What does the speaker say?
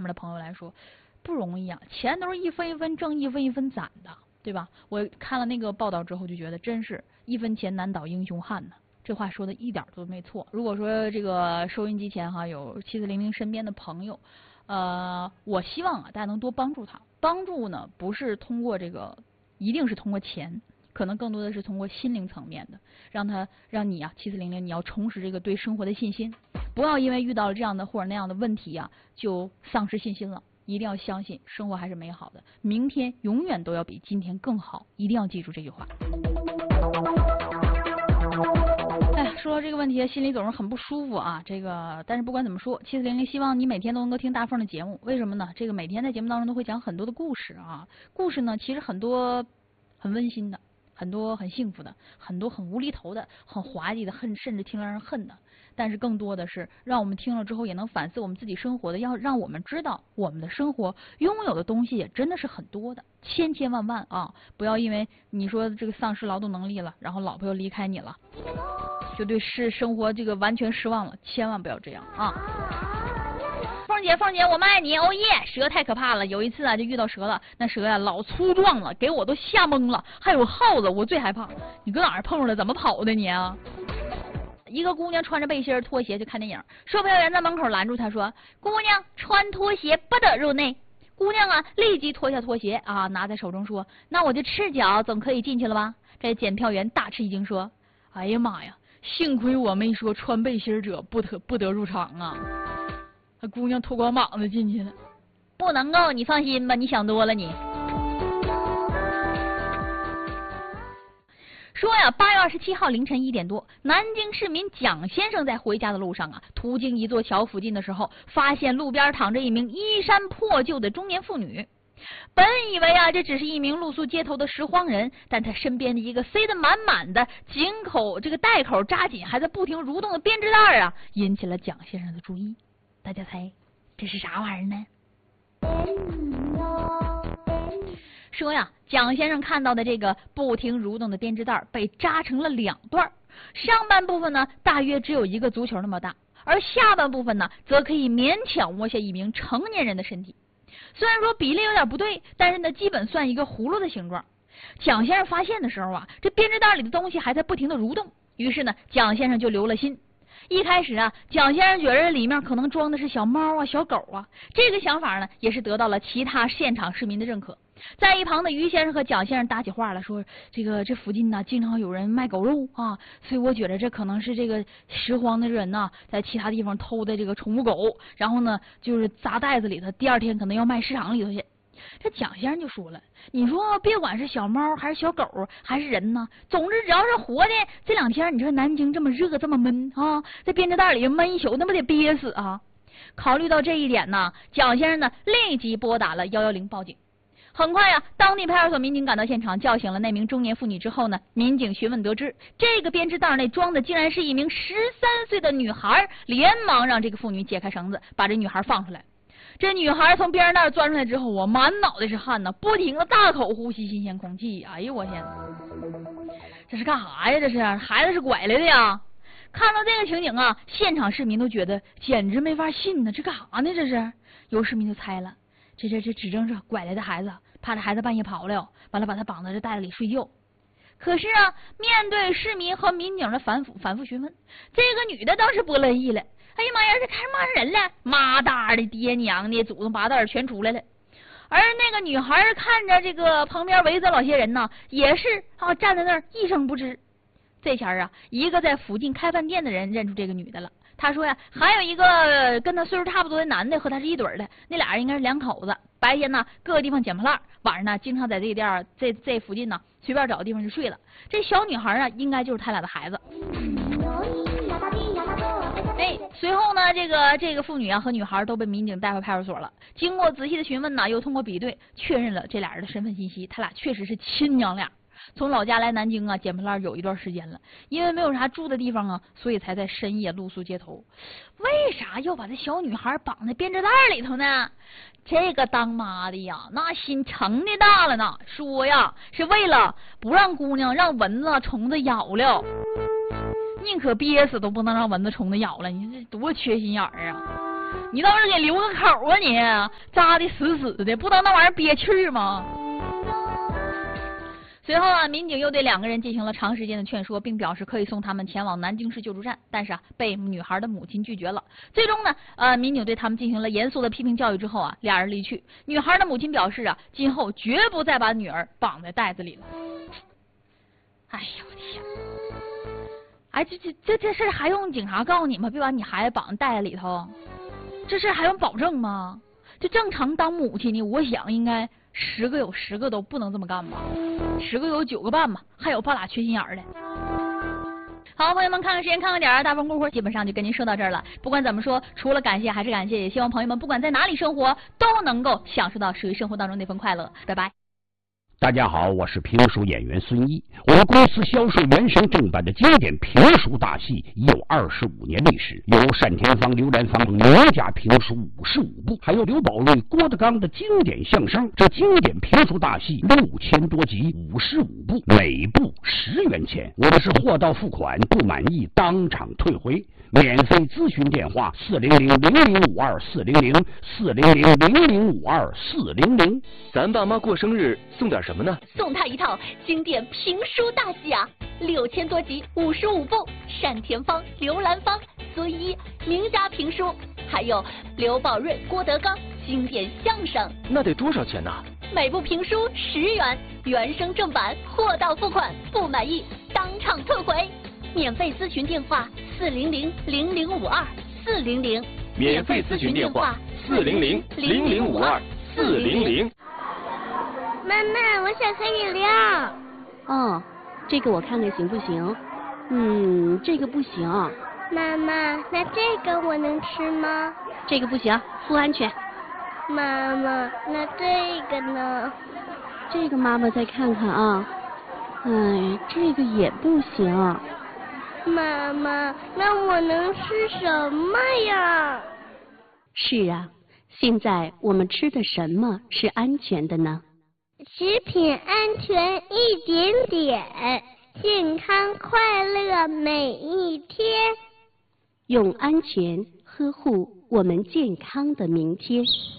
的朋友来说，不容易啊，钱都是一分一分挣，一分一分攒的，对吧？我看了那个报道之后就觉得，真是一分钱难倒英雄汉呢。这话说的一点都没错。如果说这个收音机前哈有7400身边的朋友，我希望啊大家能多帮助他。帮助呢不是通过这个，一定是通过钱，可能更多的是通过心灵层面的，让你啊7400你要重拾这个对生活的信心，不要因为遇到了这样的或者那样的问题啊就丧失信心了。一定要相信生活还是美好的，明天永远都要比今天更好，一定要记住这句话。说到这个问题，心里总是很不舒服啊。但是不管怎么说，7400希望你每天都能够听大凤的节目。为什么呢？这个每天在节目当中都会讲很多的故事啊。故事呢，其实很多很温馨的，很多很幸福的，很多很无厘头的，很滑稽的，甚至听让人恨的。但是更多的是让我们听了之后也能反思我们自己生活的，要让我们知道我们的生活拥有的东西也真的是很多的，千千万万啊！不要因为你说这个丧失劳动能力了，然后老婆又离开你了，就对生活这个完全失望了，千万不要这样啊！凤姐，我们爱你，哦耶！蛇太可怕了，有一次啊就遇到蛇了，那蛇呀老粗壮了，给我都吓懵了。还有耗子，我最害怕。你搁哪儿碰着了？怎么跑的你啊？一个姑娘穿着背心拖鞋去看电影，售票员在门口拦住她说：“姑娘，穿拖鞋不得入内。”姑娘啊立即脱下拖鞋啊，拿在手中说：“那我就赤脚总可以进去了吧？”这检票员大吃一惊说：“哎呀妈呀，幸亏我没说穿背心者不得入场啊！”那姑娘脱光膀子进去了。不能够，你放心吧，你想多了你。说呀，8月27号凌晨1点多，南京市民蒋先生在回家的路上啊，途经一座桥附近的时候，发现路边躺着一名衣衫破旧的中年妇女。本以为啊，这只是一名露宿街头的拾荒人，但他身边的一个塞得满满的带口扎紧还在不停蠕动的编织袋啊，引起了蒋先生的注意。大家猜这是啥玩意儿呢？说呀，蒋先生看到的这个不停蠕动的编织袋被扎成了2段，上半部分呢大约只有一个足球那么大，而下半部分呢则可以勉强窝下一名成年人的身体。虽然说比例有点不对，但是呢基本算一个葫芦的形状。蒋先生发现的时候啊，这编织袋里的东西还在不停的蠕动，于是呢蒋先生就留了心。一开始啊，蒋先生觉得里面可能装的是小猫啊、小狗啊，这个想法呢也是得到了其他现场市民的认可。在一旁的于先生和蒋先生搭起话了，说这附近呢经常有人卖狗肉啊，所以我觉得这可能是这个拾荒的人呢在其他地方偷的这个宠物狗，然后呢就是砸袋子里头，第2天可能要卖市场里头去。这蒋先生就说了，你说别管是小猫还是小狗还是人呢，总之只要是活的，这2天你说南京这么热这么闷啊，在编织袋里闷一宿，那不得憋死啊？考虑到这一点呢，蒋先生呢立即拨打了110报警。很快呀，当地派出所民警赶到现场，叫醒了那名中年妇女之后呢，民警询问得知，这个编织袋内装的竟然是一名13岁的女孩，连忙让这个妇女解开绳子，把这女孩放出来。这女孩从编织袋钻出来之后，我满脑袋是汗呢，不停的大口呼吸新鲜空气。哎呦我天，这是干啥呀？这是孩子是拐来的呀？看到这个情景啊，现场市民都觉得简直没法信呢，这干啥呢？这是有市民就猜了，这指证是拐来的孩子，怕这孩子半夜跑了，完了把他绑在这袋子里睡觉。可是啊，面对市民和民警的反复询问，这个女的倒是不乐意了。哎呀妈呀，这开始骂人了，妈大的爹娘的，祖宗八代全出来了。而那个女孩看着这个旁边围着老些人呢，也是站在那儿一声不吱。这前啊，一个在附近开饭店的人认出这个女的了。他说呀，还有一个跟他岁数差不多的男的和他是一对的，那俩人应该是2口子。白天呢各个地方捡破烂，晚上呢经常在这个店这附近呢随便找个地方就睡了。这小女孩啊，应该就是他俩的孩子。随后呢，这个妇女啊和女孩都被民警带回派出所了。经过仔细的询问呢，又通过比对确认了这俩人的身份信息，他俩确实是亲娘俩。从老家来南京啊捡破烂有一段时间了，因为没有啥住的地方啊，所以才在深夜露宿街头。为啥要把这小女孩绑在编织袋里头呢？这个当妈的呀，那心成的大了呢，说呀是为了不让姑娘让蚊子虫子咬了，宁可憋死都不能让蚊子虫子咬了，你这多缺心眼儿啊！ 你倒是给留个口啊你，扎的死死的，不能那玩意儿憋气吗？随后啊，民警又对两个人进行了长时间的劝说，并表示可以送他们前往南京市救助站，但是啊，被女孩的母亲拒绝了。最终呢，民警对他们进行了严肃的批评教育之后啊，俩人离去。女孩的母亲表示啊，今后绝不再把女儿绑在袋子里了。哎呦我天！哎，这事还用警察告诉你吗？别把你孩子绑在袋子里头，这事还用保证吗？这正常当母亲呢，我想应该10个有10个都不能这么干吧，10个有9个半吧，还有半拉缺心眼儿的。好，朋友们，看看时间，看看点儿，大风过会基本上就跟您说到这儿了。不管怎么说，除了感谢还是感谢，也希望朋友们不管在哪里生活，都能够享受到属于生活当中那份快乐。拜拜。 大家好，我是评书演员孙一。我们公司销售原声正版的经典评书大戏已有25年历史，有单田芳、刘兰芳名家评书55部，还有刘宝瑞、郭德纲的经典相声。这经典评书大戏6000多集，55部，每部10元钱。我们是货到付款，不满意当场退回。免费咨询电话400-0052-400，400-0052-400。 咱爸妈过生日送点什么呢？ 送他一套经典评书大戏啊，6000多集55部，单田芳、刘兰芳、孙一名家评书，还有刘宝瑞、郭德纲经典相声。 那得多少钱呢？ 每部评书10元，原声正版，货到付款，不满意当场退回。免费咨询电话400-0052-400， 免费咨询电话400-0052-400。 妈妈，我想喝饮料。 哦，这个我看看行不行？这个不行。 妈妈，那这个我能吃吗？ 这个不行，不安全。 妈妈，那这个呢？ 这个妈妈再看看啊。这个也不行。 妈妈，那我能吃什么呀？ 是啊，现在我们吃的什么是安全的呢？ 食品安全一点点，健康快乐每一天。 用安全呵护我们健康的明天。